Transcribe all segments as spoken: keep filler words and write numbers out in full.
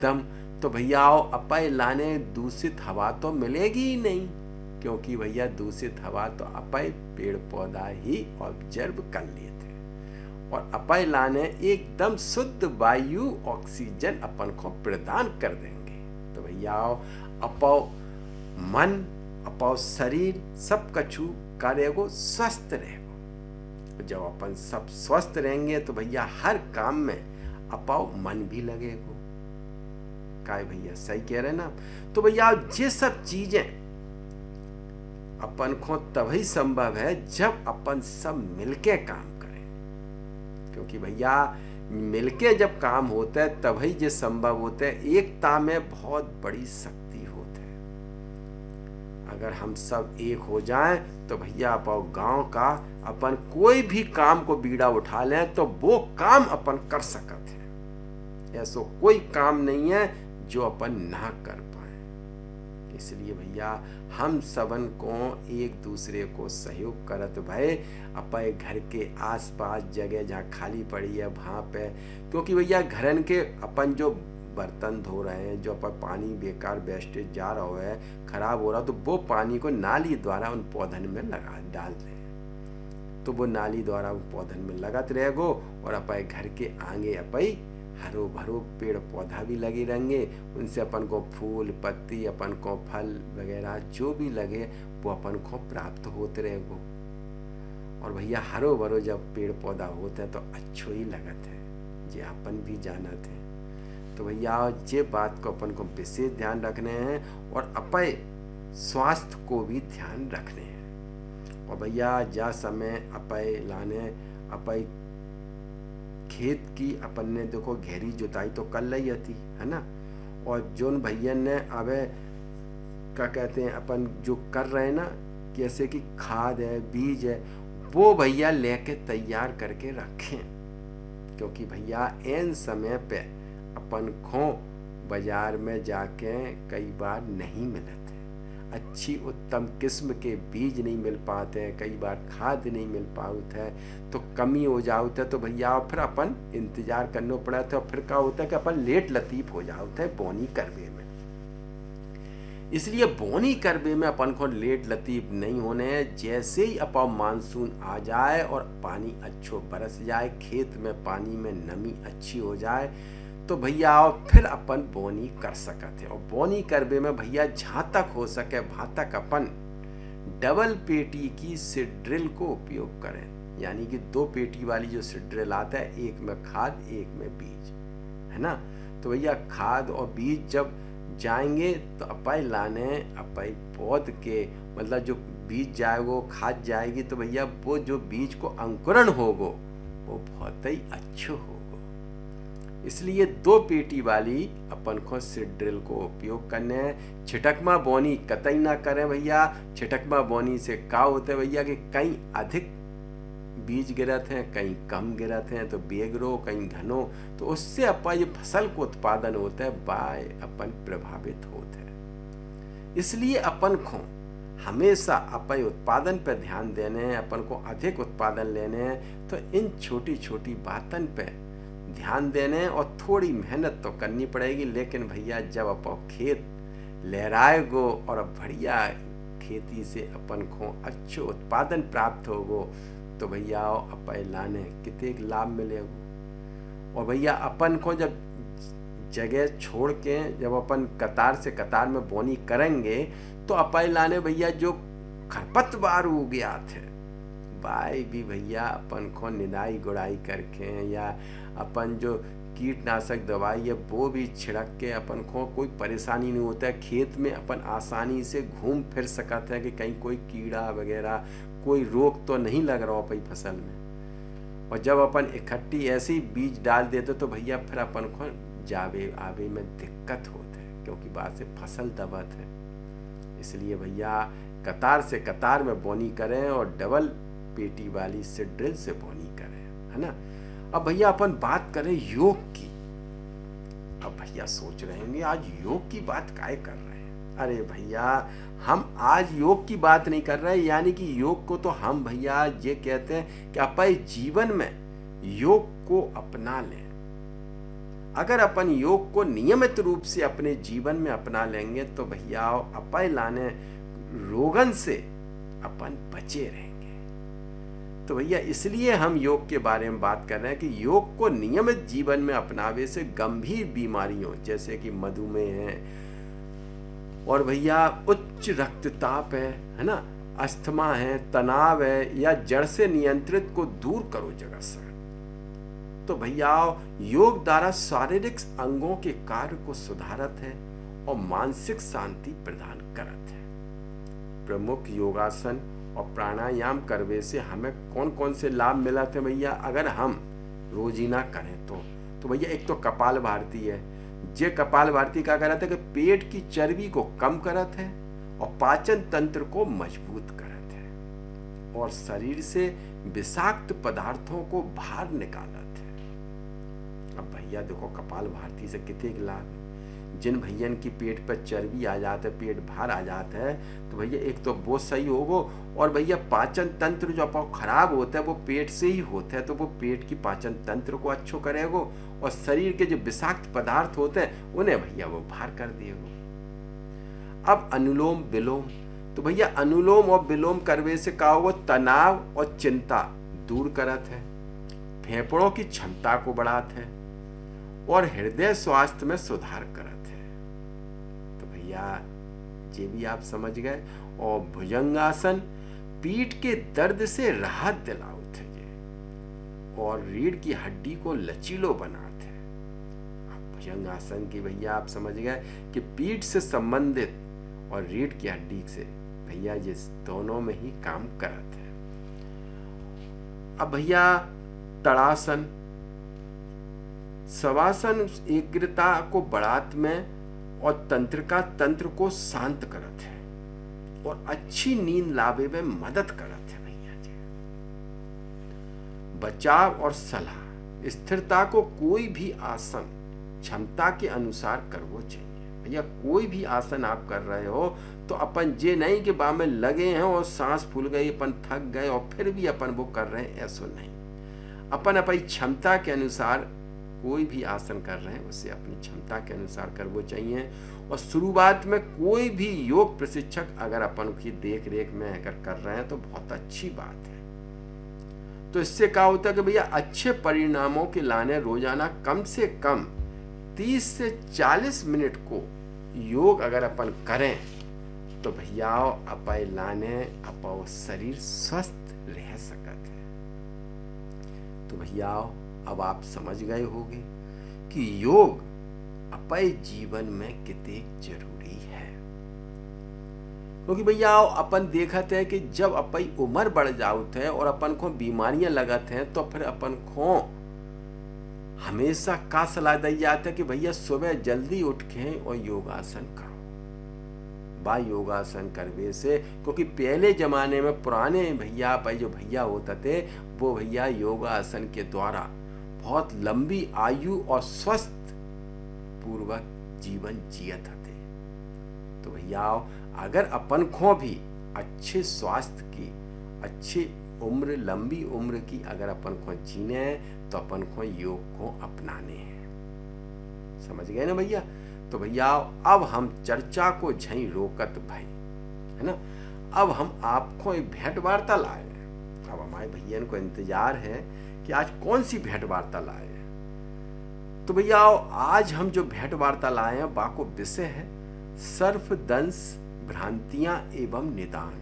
दम, तो भैया आओ अपाय लाने दूषित हवा तो मिलेगी ही नहीं, क्योंकि भैया दूषित हवा तो अपाय पेड़ पौधा ही ऑब्जर्व कर लेते हैं और अपाय लाने एकदम शुद्ध वायु ऑक्सीजन अपन को प्रदान कर देंगे। तो भैया आओ अपाओ मन अपाओ शरीर सब कछु करेगो स्वस्थ रहेगो। जब अपन सब स्वस्थ रहेंगे तो भैया हर काम में अपाओ मन भी लगेगो। काय भैया सही कह रहे ना। तो भैया ये सब चीजें अपन को तभी संभव है जब अपन सब मिलके काम करें, क्योंकि भैया मिलके जब काम होता है तभी ये संभव होता है। एकता में बहुत बड़ी शक्ति होती है। अगर हम सब एक हो जाएं तो भैया अपन गांव का अपन कोई भी काम को बीड़ा उठा लें तो वो काम अपन कर सकते हैं। ऐसा कोई काम नहीं है जो अपन ना कर पाए। इसलिए भैया हम सबन को एक दूसरे को सहयोग करत भय अपने घर के आसपास जगह जहाँ खाली पड़ी है वहाँ पे, क्योंकि भैया घरन के अपन जो बर्तन धो रहे हैं, जो अपन पानी बेकार वेस्टेज जा रहा है खराब हो रहा, तो वो पानी को नाली द्वारा उन पौधन में लगा डाल दें तो वो नाली द्वारा उन पौधन में लगत रहेगो और अपने घर के आगे अपई हरो भरो पेड़ पौधा भी लगे रहेंगे। उनसे अपन को फूल पत्ती अपन को फल वगैरह जो भी लगे वो अपन को प्राप्त होते रहेगो। और भैया हरो भरो जब पेड़ पौधा होता है तो अच्छो ही लगत है, ये अपन भी जानत है। तो भैया ये बात को अपन को विशेष ध्यान रखने हैं और अपने स्वास्थ्य को भी ध्यान रखने हैं। और भैया जा समय अपने लाने अपने खेत की अपन ने देखो गहरी जुताई तो कर ली थी, है ना। और जोन भैया ने अब क्या कहते हैं अपन जो कर रहे हैं ना, कैसे कि खाद है बीज है वो भैया लेके तैयार करके रखें, क्योंकि भैया इन समय पे अपन को बाजार में जाके कई बार नहीं मिलते, अच्छी उत्तम किस्म के बीज नहीं मिल पाते हैं, कई बार खाद नहीं मिल पाते है तो कमी हो जाता है। तो भैया फिर अपन इंतजार करना पड़ा था, फिर क्या होता है कि अपन लेट लतीफ हो जाता है बोनी करबे में। इसलिए बोनी करबे में अपन को लेट लतीफ नहीं होने हैं। जैसे ही अपन मानसून आ जाए और पानी अच्छो बरस जाए, खेत में पानी में नमी अच्छी हो जाए तो भैया फिर अपन बोनी कर सकते हैं। और बोनी करबे में भैया जहाँ तक हो सके वहाँ तक अपन डबल पेटी की सीड ड्रिल को उपयोग करें, यानी कि दो पेटी वाली जो सीड ड्रिल आता है, एक में खाद एक में बीज, है ना। तो भैया खाद और बीज जब जाएंगे तो अपन लाने अपन पौध के मतलब जो बीज जाएगो खाद जाएगी तो भैया वो जो बीज को अंकुरण होगो वो बहुत ही अच्छो होगो। इसलिए दो पेटी वाली अपन को सीड ड्रिल को उपयोग करने हैं। छिटकमा बोनी कतई ना करें भैया। छिटकमा बोनी से क्या होता है भैया कि कहीं अधिक बीज गिरत हैं कहीं कम गिरत हैं तो बेगरो कहीं घनो, तो उससे अपन ये फसल को उत्पादन होता है बाय अपन प्रभावित होते हैं। इसलिए अपन को हमेशा अपन उत्पादन पर ध्यान देने हैं, अपन को अधिक उत्पादन लेने हैं तो इन छोटी छोटी बातन पे ध्यान देने और थोड़ी मेहनत तो करनी पड़ेगी। लेकिन भैया जब अपन खेत लहराएगो और अब बढ़िया खेती से अपन को अच्छो उत्पादन प्राप्त होगो तो भैया अपन लाने कितने लाभ मिलेगो। और भैया अपन को जब जगह छोड़ के जब अपन कतार से कतार में बोनी करेंगे तो अपन लाने भैया जो खरपतवार हो गया थे बाई भी भैया अपन को निदाई गुड़ाई करके या अपन जो कीटनाशक दवाई है वो भी छिड़क के अपन को कोई परेशानी नहीं होता है। खेत में अपन आसानी से घूम फिर सकते हैं कि कहीं कोई कीड़ा वगैरह कोई रोग तो नहीं लग रहा हो पाई फसल में। और जब अपन इकट्ठी ऐसे ही बीज डाल देते तो भैया फिर अपन को जावे आवे में दिक्कत होता है, क्योंकि बाद से फसल दबत है। इसलिए भैया कतार से कतार में बोनी करें और डबल पेटी वाली सीड ड्रिल से बोनी करें, है ना। अब भैया अपन बात करें योग की। अब भैया सोच रहे होंगे आज योग की बात काय कर रहे हैं। अरे भैया हम आज योग की बात नहीं कर रहे, यानी कि योग को तो हम भैया ये कहते हैं कि अपने जीवन में योग को अपना लें। अगर अपन योग को नियमित रूप से अपने जीवन में अपना लेंगे तो भैया अपाय लाने रोगन से अपन बचे रहेंगे। तो भैया इसलिए हम योग के बारे में बात कर रहे हैं कि योग को नियमित जीवन में अपनावे से गंभीर बीमारियों जैसे कि मधुमेह है और भैया उच्च रक्तचाप है है ना, अस्थमा है, तनाव है या जड़ से नियंत्रित को दूर करो जगत से। तो भैया योग द्वारा शारीरिक अंगों के कार्य को सुधारत है और मानसिक शांति प्रदान करत है। प्रमुख योगासन और प्राणायाम करवे से हमें कौन कौन से लाभ मिलते हैं भैया अगर हम रोजीना करें तो तो भैया एक तो कपाल भारती है। जे कपाल भारती क्या करत है कि पेट की चर्बी को कम करत है और पाचन तंत्र को मजबूत करत है और शरीर से विषाक्त पदार्थों को बाहर निकालत है। अब भैया देखो कपाल भारती से कितने लाभ, जिन भैयन की पेट पर चर्बी आ जाता है, पेट बाहर आ जाता है, तो भैया एक तो वो सही होगो और भैया पाचन तंत्र जो अपन खराब होता है वो पेट से ही होता है, तो वो पेट की पाचन तंत्र को अच्छो करेगो और शरीर के जो विषाक्त पदार्थ होते हैं उन्हें भैया वो बाहर कर देगो। अब अनुलोम विलोम, तो भैया अनुलोम और विलोम करवे से का होगा, तनाव और चिंता दूर करत है, फेफड़ों की क्षमता को बढ़ात है और हृदय स्वास्थ्य में सुधार करत है। तो भैया ये भी आप समझ गए। और भुजंगासन पीठ के दर्द से राहत दिलावत है ये और रीढ़ की हड्डी को लचीलो बनाते है। भुजंगासन की भैया आप समझ गए कि पीठ से संबंधित और रीढ़ की हड्डी से भैया ये दोनों में ही काम करत है। अब भैया तड़ासन, शवासन एकाग्रता को बढ़ात में और तंत्रिका तंत्र को शांत करत है और अच्छी नींद लावे में मदद करत है भैया जी। बचाव और सलाह, स्थिरता को कोई भी आसन क्षमता के अनुसार करवो चाहिए। भैया कोई भी आसन आप कर रहे हो तो अपन जे नहीं कि बा में लगे हैं और सांस फूल गई, अपन थक गए और फिर भी अपन वो कर रहे हैं, ऐसा नहीं। अपन अपनी क्षमता के अनुसार कोई भी आसन कर रहे हैं उसे अपनी क्षमता के अनुसार करवो चाहिए। और शुरुआत में कोई भी योग प्रशिक्षक अगर अपन की देख रेख में अगर कर रहे हैं तो बहुत अच्छी बात है। तो इससे क्या होता है कि भैया अच्छे परिणामों के लाने रोजाना कम से कम तीस से चालीस मिनट को योग अगर अपन करें तो भैया अपने लाने अपो शरीर स्वस्थ रह सकत है। तो भैया अब आप समझ गए होंगे कि योग अपने जीवन में कितने जरूरी है, क्योंकि भैया अपन देखते हैं कि जब अपनी उम्र बढ़ जाती है और अपन को बीमारियां लगत हैं तो फिर अपन को हमेशा का सलाह दी जाता है कि भैया सुबह जल्दी उठ के और योगासन करो। बा योगासन करवे से, क्योंकि पहले जमाने में पुराने भैया भाई जो भैया होते थे वो भैया योगासन के द्वारा बहुत लंबी आयु और स्वस्थ पूर्वक जीवन जियत थे। तो भैया अगर अपन को भी अच्छे स्वास्थ्य की, अच्छी उम्र, लंबी उम्र की अगर अपन को जीने हैं तो अपन को योग को अपनाने हैं। समझ गए ना भैया। तो भैया अब हम चर्चा को झई रोकत भाई, है ना। अब हम आपको एक भेंट वार्ता लाए। अब हमारे भैया को इंतजार है कि आज कौन सी भेंट वार्ता लाए। तो भैया आज हम जो भेंट वार्ता लाए हैं बाको विषय है सर्पदंश भ्रांतियां एवं निदान,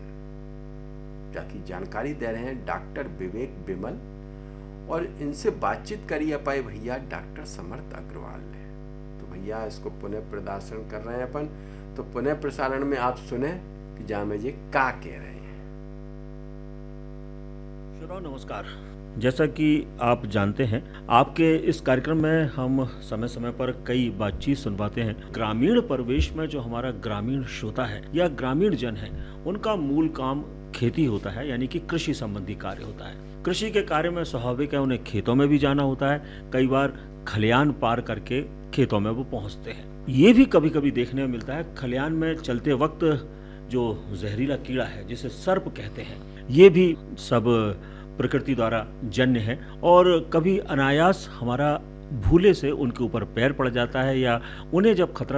जाकी जानकारी दे रहे हैं डॉक्टर विवेक विमल और इनसे बातचीत करिए पाए भैया डॉक्टर समर्थ अग्रवाल ने। तो भैया इसको पुनः प्रदर्शन कर रहे हैं अपन, तो पुनः प्रसारण में आप सुने कि जामे जी क्या कह रहे हैं। श्रोताओं नमस्कार। जैसा कि आप जानते हैं आपके इस कार्यक्रम में हम समय समय पर कई बातचीत सुनवाते हैं। ग्रामीण परिवेश में जो हमारा ग्रामीण श्रोता है या ग्रामीण जन है उनका मूल काम खेती होता है, यानी कि कृषि संबंधी कार्य होता है। कृषि के कार्य में स्वाभाविक है उन्हें खेतों में भी जाना होता है, कई बार खलियान पार करके खेतों में वो पहुंचते हैं। ये भी कभी कभी देखने में मिलता है खलियान में चलते वक्त जो जहरीला कीड़ा है जिसे सर्प कहते हैं, ये भी सब प्रकृति द्वारा जन्य है और कभी अनायास हमारा भूले से उनके ऊपर पैर पड़ जाता है या उन्हें जब खतरा